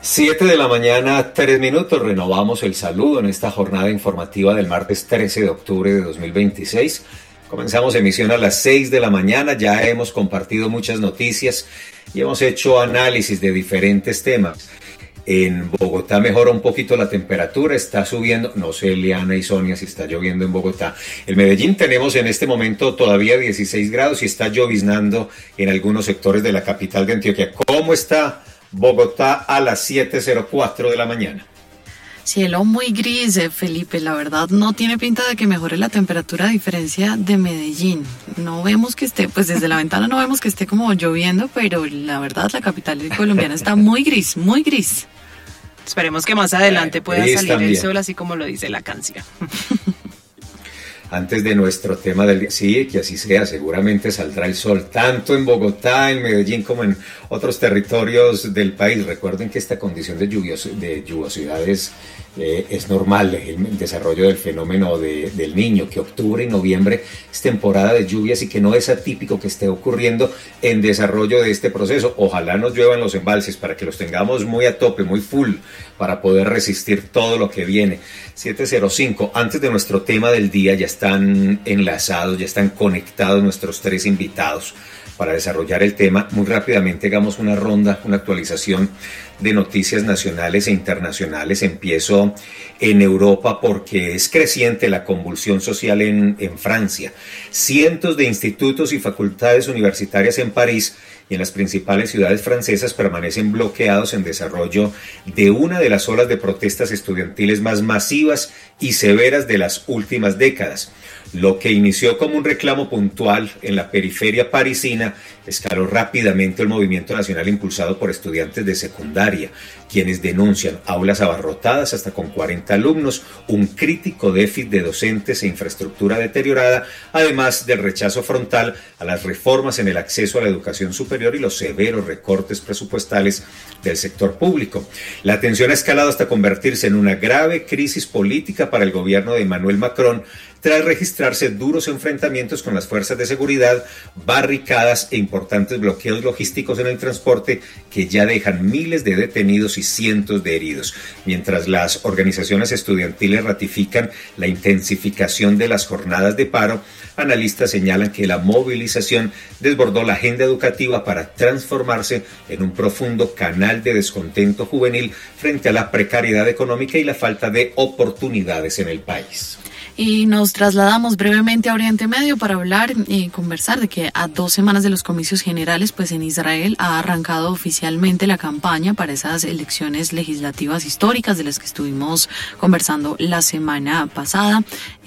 7 de la mañana, 3 minutos. Renovamos el saludo en esta jornada informativa del martes 13 de octubre de 2026. Comenzamos emisión a las 6 de la mañana. Ya hemos compartido muchas noticias y hemos hecho análisis de diferentes temas. En Bogotá mejora un poquito la temperatura, está subiendo, no sé, Eliana y Sonia, si está lloviendo en Bogotá. En Medellín tenemos en este momento todavía 16 grados y está lloviznando en algunos sectores de la capital de Antioquia. ¿Cómo está Bogotá a las 7:04 de la mañana? Cielo muy gris, Felipe, la verdad no tiene pinta de que mejore la temperatura a diferencia de Medellín. No vemos que esté, pues desde la ventana no vemos que esté como lloviendo, pero la verdad la capital colombiana está muy gris, muy gris. Esperemos que más adelante pueda salir también el sol, así como lo dice la canción. Antes de nuestro tema del día, sí, que así sea, seguramente saldrá el sol, tanto en Bogotá, en Medellín, como en otros territorios del país. Recuerden que esta condición de lluviosidad es normal, el desarrollo del fenómeno del Niño, que octubre y noviembre es temporada de lluvias y que no es atípico que esté ocurriendo en desarrollo de este proceso. Ojalá nos lluevan los embalses para que los tengamos muy a tope, muy full, para poder resistir todo lo que viene. 7:05, antes de nuestro tema del día, ya están enlazados, ya están conectados nuestros tres invitados para desarrollar el tema. Muy rápidamente hagamos una ronda, una actualización de noticias nacionales e internacionales. Empiezo en Europa porque es creciente la convulsión social en Francia. Cientos de institutos y facultades universitarias en París y en las principales ciudades francesas permanecen bloqueados en desarrollo de una de las olas de protestas estudiantiles más masivas y severas de las últimas décadas. Lo que inició como un reclamo puntual en la periferia parisina escaló rápidamente el movimiento nacional impulsado por estudiantes de secundaria, quienes denuncian aulas abarrotadas hasta con 40 alumnos, un crítico déficit de docentes e infraestructura deteriorada, además del rechazo frontal a las reformas en el acceso a la educación superior y los severos recortes presupuestales del sector público. La tensión ha escalado hasta convertirse en una grave crisis política para el gobierno de Emmanuel Macron, tras registrarse duros enfrentamientos con las fuerzas de seguridad, barricadas e importantes bloqueos logísticos en el transporte que ya dejan miles de detenidos y cientos de heridos. Mientras las organizaciones estudiantiles ratifican la intensificación de las jornadas de paro, analistas señalan que la movilización desbordó la agenda educativa para transformarse en un profundo canal de descontento juvenil frente a la precariedad económica y la falta de oportunidades en el país. Y nos trasladamos brevemente a Oriente Medio para hablar y conversar de que a 2 semanas de los comicios generales, pues en Israel ha arrancado oficialmente la campaña para esas elecciones legislativas históricas de las que estuvimos conversando la semana pasada.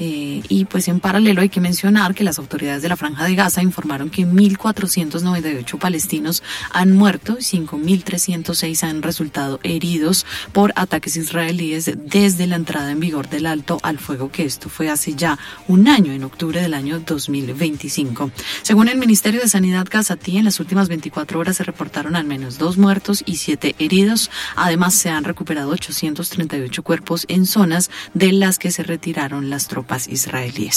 Y pues en paralelo hay que mencionar que las autoridades de la Franja de Gaza informaron que 1.498 palestinos han muerto y 5.306 han resultado heridos por ataques israelíes desde la entrada en vigor del alto al fuego, que esto fue hace ya un año, en octubre del año 2025. Según el Ministerio de Sanidad gazatí, en las últimas 24 horas se reportaron al menos 2 muertos y 7 heridos. Además, se han recuperado 838 cuerpos en zonas de las que se retiraron las tropas israelíes.